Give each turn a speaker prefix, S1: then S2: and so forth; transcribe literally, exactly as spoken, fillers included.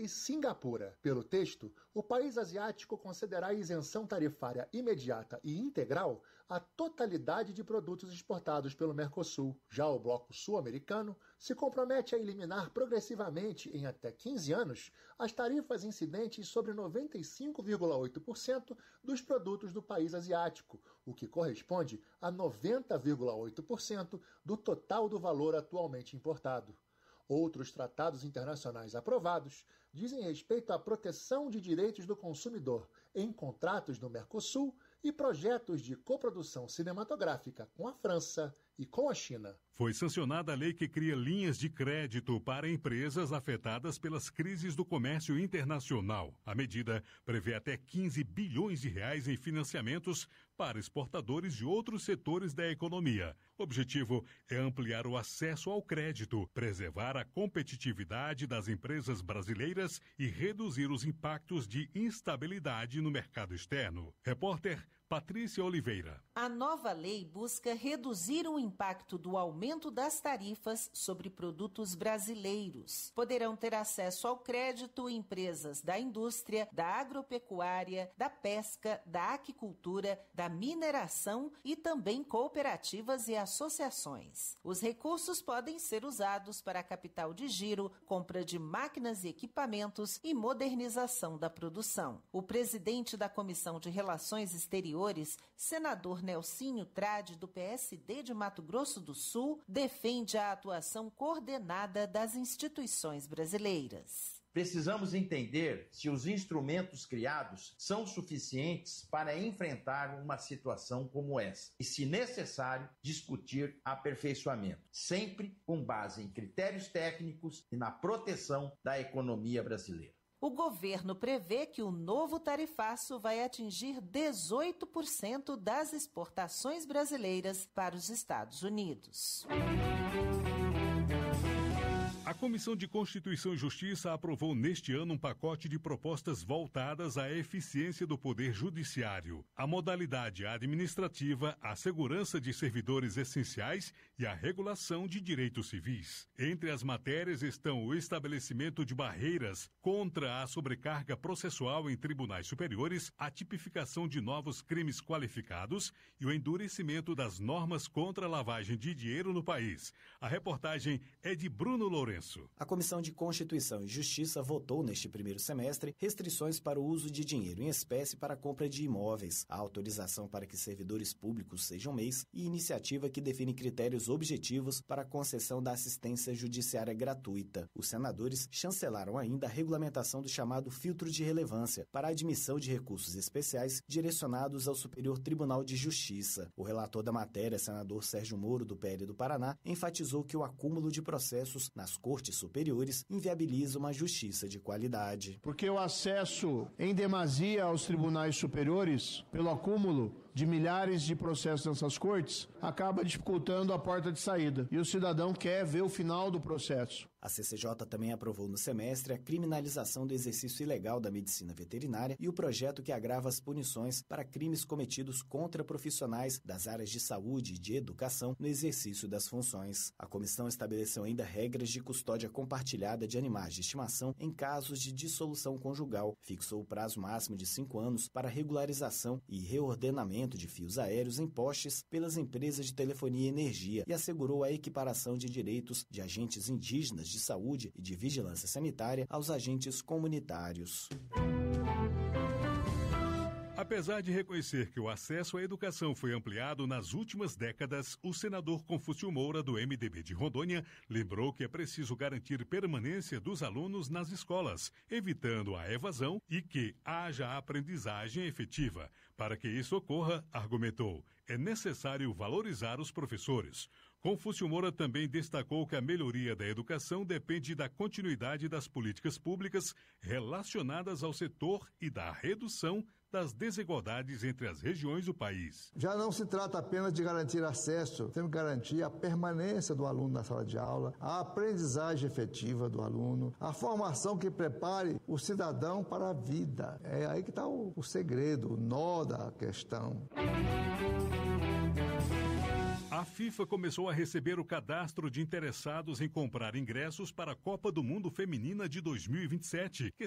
S1: Singapura. Pelo texto, o país asiático concederá a isenção tarifária imediata e integral à totalidade de produtos exportados pelo Mercosul. Já o bloco sul-americano se compromete a eliminar progressivamente, em até quinze anos, as tarifas incidentes sobre noventa e cinco vírgula oito por cento dos produtos do país asiático, o que corresponde a noventa vírgula oito por cento do total do valor atualmente importado. Outros tratados internacionais aprovados dizem respeito à proteção de direitos do consumidor em contratos no Mercosul e projetos de coprodução cinematográfica com a França e com a China.
S2: Foi sancionada a lei que cria linhas de crédito para empresas afetadas pelas crises do comércio internacional. A medida prevê até quinze bilhões de reais em financiamentos para exportadores de outros setores da economia. O objetivo é ampliar o acesso ao crédito, preservar a competitividade das empresas brasileiras e reduzir os impactos de instabilidade no mercado externo. Repórter Patrícia Oliveira.
S3: A nova lei busca reduzir o impacto do aumento das tarifas sobre produtos brasileiros. Poderão ter acesso ao crédito empresas da indústria, da agropecuária, da pesca, da aquicultura, da mineração e também cooperativas e associações. Os recursos podem ser usados para capital de giro, compra de máquinas e equipamentos e modernização da produção. O presidente da Comissão de Relações Exteriores, senador Nelsinho Trade, do P S D de Mato Grosso do Sul, defende a atuação coordenada das instituições brasileiras.
S4: Precisamos entender se os instrumentos criados são suficientes para enfrentar uma situação como essa e, se necessário, discutir aperfeiçoamento, sempre com base em critérios técnicos e na proteção da economia brasileira.
S3: O governo prevê que o novo tarifaço vai atingir dezoito por cento das exportações brasileiras para os Estados Unidos.
S2: A Comissão de Constituição e Justiça aprovou neste ano um pacote de propostas voltadas à eficiência do Poder Judiciário, à modalidade administrativa, à segurança de servidores essenciais e à regulação de direitos civis. Entre as matérias estão o estabelecimento de barreiras contra a sobrecarga processual em tribunais superiores, a tipificação de novos crimes qualificados e o endurecimento das normas contra a lavagem de dinheiro no país. A reportagem é de Bruno Lourenço.
S5: A Comissão de Constituição e Justiça votou neste primeiro semestre restrições para o uso de dinheiro em espécie para a compra de imóveis, a autorização para que servidores públicos sejam M E Is e iniciativa que define critérios objetivos para a concessão da assistência judiciária gratuita. Os senadores chancelaram ainda a regulamentação do chamado filtro de relevância para a admissão de recursos especiais direcionados ao Superior Tribunal de Justiça. O relator da matéria, senador Sérgio Moro, do P L do Paraná, enfatizou que o acúmulo de processos nas cortes superiores inviabiliza uma justiça de qualidade.
S6: Porque o acesso em demasia aos tribunais superiores, pelo acúmulo de milhares de processos nessas cortes, acaba dificultando a porta de saída. E o cidadão quer ver o final do processo.
S5: A C C J também aprovou no semestre a criminalização do exercício ilegal da medicina veterinária e o projeto que agrava as punições para crimes cometidos contra profissionais das áreas de saúde e de educação no exercício das funções. A comissão estabeleceu ainda regras de custódia compartilhada de animais de estimação em casos de dissolução conjugal, fixou o prazo máximo de cinco anos para regularização e reordenamento de fios aéreos em postes pelas empresas de telefonia e energia e assegurou a equiparação de direitos de agentes indígenas de saúde e de vigilância sanitária aos agentes comunitários.
S2: Apesar de reconhecer que o acesso à educação foi ampliado nas últimas décadas, o senador Confúcio Moura, do M D B de Rondônia, lembrou que é preciso garantir permanência dos alunos nas escolas, evitando a evasão e que haja aprendizagem efetiva. Para que isso ocorra, argumentou, é necessário valorizar os professores. Confúcio Moura também destacou que a melhoria da educação depende da continuidade das políticas públicas relacionadas ao setor e da redução das desigualdades entre as regiões do país.
S7: Já não se trata apenas de garantir acesso, temos que garantir a permanência do aluno na sala de aula, a aprendizagem efetiva do aluno, a formação que prepare o cidadão para a vida. É aí que está o, o segredo, o nó da questão.
S2: A FIFA começou a receber o cadastro de interessados em comprar ingressos para a Copa do Mundo Feminina de dois mil e vinte e sete, que